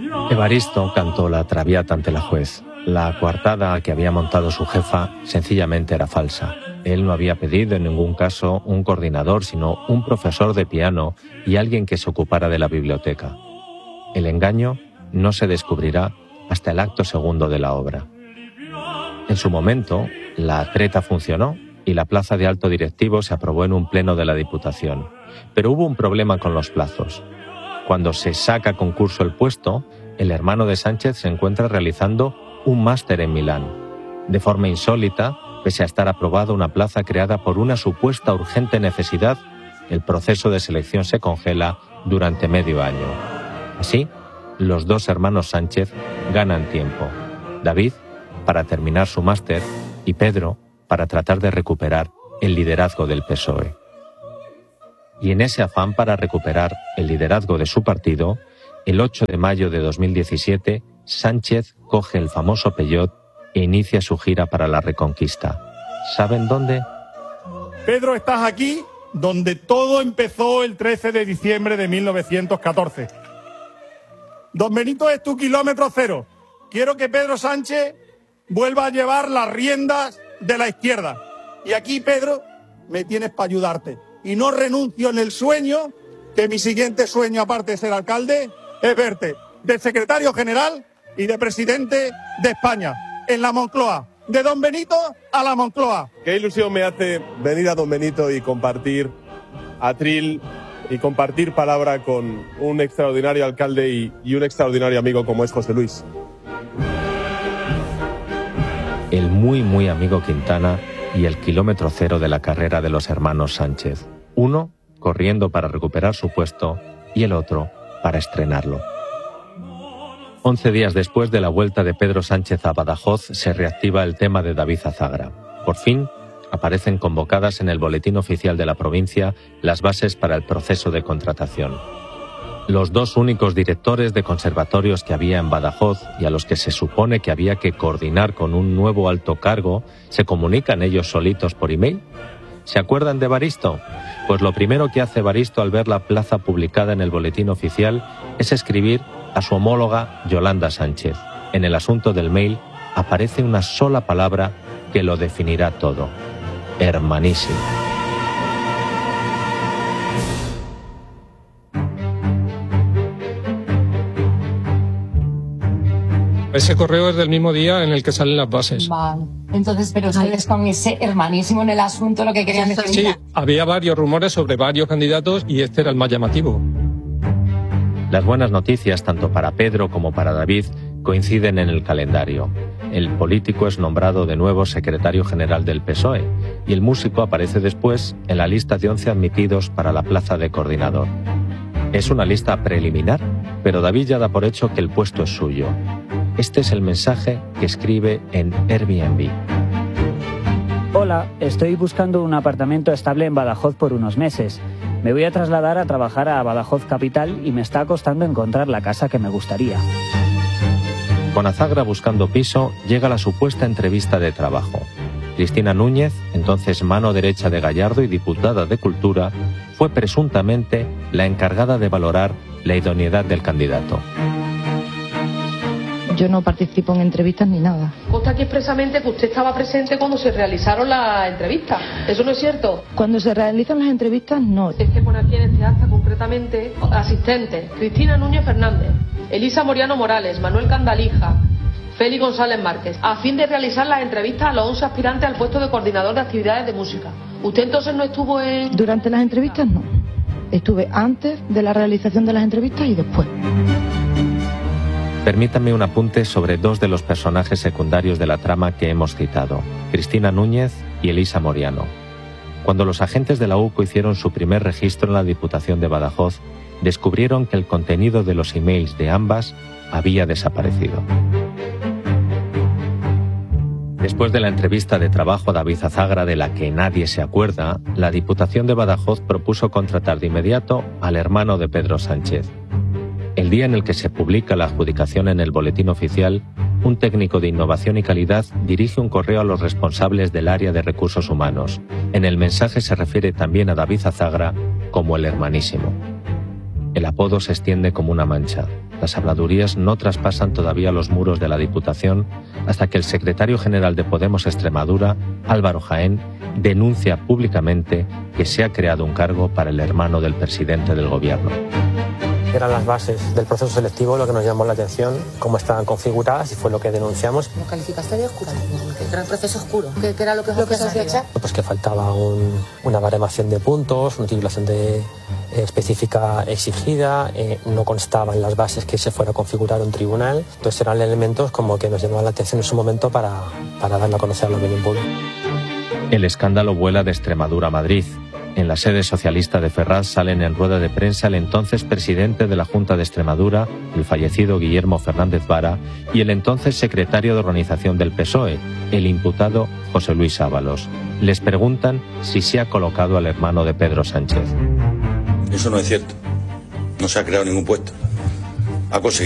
Evaristo cantó la Traviata ante la juez. La coartada que había montado su jefa sencillamente era falsa. Él no había pedido en ningún caso un coordinador, sino un profesor de piano y alguien que se ocupara de la biblioteca. El engaño no se descubrirá hasta el acto segundo de la obra. En su momento, la treta funcionó y la plaza de alto directivo se aprobó en un pleno de la Diputación. Pero hubo un problema con los plazos. Cuando se saca a concurso el puesto, el hermano de Sánchez se encuentra realizando un máster en Milán. De forma insólita, pese a estar aprobada una plaza creada por una supuesta urgente necesidad, el proceso de selección se congela durante medio año. Así, los dos hermanos Sánchez ganan tiempo. David, para terminar su máster, y Pedro, para tratar de recuperar el liderazgo del PSOE. Y en ese afán para recuperar el liderazgo de su partido, el 8 de mayo de 2017, Sánchez coge el famoso Peugeot e inicia su gira para la Reconquista. ¿Saben dónde? Pedro, estás aquí donde todo empezó el 13 de diciembre de 1914. Don Benito es tu kilómetro cero. Quiero que Pedro Sánchez vuelva a llevar las riendas de la izquierda. Y aquí, Pedro, me tienes para ayudarte. Y no renuncio en el sueño, que mi siguiente sueño, aparte de ser alcalde, es verte de secretario general y de presidente de España, en la Moncloa. De Don Benito a la Moncloa. Qué ilusión me hace venir a Don Benito y compartir atril y compartir palabra con un extraordinario alcalde y un extraordinario amigo como es José Luis. El muy amigo Quintana y el kilómetro cero de la carrera de los hermanos Sánchez. Uno corriendo para recuperar su puesto y el otro para estrenarlo. 11 días después de la vuelta de Pedro Sánchez a Badajoz, se reactiva el tema de David Azagra. Por fin, aparecen convocadas en el boletín oficial de la provincia las bases para el proceso de contratación. Los dos únicos directores de conservatorios que había en Badajoz y a los que se supone que había que coordinar con un nuevo alto cargo, ¿se comunican ellos solitos por email? ¿Se acuerdan de Evaristo? Pues lo primero que hace Evaristo al ver la plaza publicada en el boletín oficial es escribir a su homóloga Yolanda Sánchez. En el asunto del mail aparece una sola palabra que lo definirá todo: hermanísimo. Ese correo es del mismo día en el que salen las bases. Vale. Entonces, pero ustedes con ese hermanísimo en el asunto lo que querían decir. Sí, había varios rumores sobre varios candidatos y este era el más llamativo. Las buenas noticias, tanto para Pedro como para David, coinciden en el calendario. El político es nombrado de nuevo secretario general del PSOE y el músico aparece después en la lista de 11 admitidos para la plaza de coordinador. Es una lista preliminar, pero David ya da por hecho que el puesto es suyo. Este es el mensaje que escribe en Airbnb. Hola, estoy buscando un apartamento estable en Badajoz por unos meses. Me voy a trasladar a trabajar a Badajoz capital y me está costando encontrar la casa que me gustaría. Con Azagra buscando piso, llega la supuesta entrevista de trabajo. Cristina Núñez, entonces mano derecha de Gallardo y diputada de Cultura, fue presuntamente la encargada de valorar la idoneidad del candidato. Yo no participo en entrevistas ni nada. Consta aquí expresamente que usted estaba presente cuando se realizaron las entrevistas. ¿Eso no es cierto? Cuando se realizan las entrevistas, no. Es que pone aquí en este acta concretamente asistentes: Cristina Núñez Fernández, Elisa Moriano Morales, Manuel Candalija, Félix González Márquez, a fin de realizar las entrevistas a los 11 aspirantes al puesto de coordinador de actividades de música. ¿Usted entonces no estuvo en...? Durante las entrevistas, no. Estuve antes de la realización de las entrevistas y después. Permítame un apunte sobre dos de los personajes secundarios de la trama que hemos citado, Cristina Núñez y Elisa Moriano. Cuando los agentes de la UCO hicieron su primer registro en la Diputación de Badajoz, descubrieron que el contenido de los emails de ambas había desaparecido. Después de la entrevista de trabajo a David Azagra, de la que nadie se acuerda, la Diputación de Badajoz propuso contratar de inmediato al hermano de Pedro Sánchez. El día en el que se publica la adjudicación en el boletín oficial, un técnico de innovación y calidad dirige un correo a los responsables del área de recursos humanos. En el mensaje se refiere también a David Azagra como el hermanísimo. El apodo se extiende como una mancha. Las habladurías no traspasan todavía los muros de la Diputación hasta que el secretario general de Podemos Extremadura, Álvaro Jaén, denuncia públicamente que se ha creado un cargo para el hermano del presidente del gobierno. Eran las bases del proceso selectivo lo que nos llamó la atención, cómo estaban configuradas y fue lo que denunciamos. ¿Lo calificaste de oscuro? Que era un proceso oscuro. ¿Qué era lo que se hacía echar? Pues que faltaba una baremación de puntos, una titulación específica exigida, no constaba en las bases que se fuera a configurar un tribunal. Entonces eran elementos como que nos llamaban la atención en su momento para darlo a conocer a la opinión pública. El escándalo vuela de Extremadura a Madrid. En la sede socialista de Ferraz salen en rueda de prensa el entonces presidente de la Junta de Extremadura, el fallecido Guillermo Fernández Vara, y el entonces secretario de organización del PSOE, el imputado José Luis Ábalos. Les preguntan si se ha colocado al hermano de Pedro Sánchez. Eso no es cierto. No se ha creado ningún puesto. Ha conseguido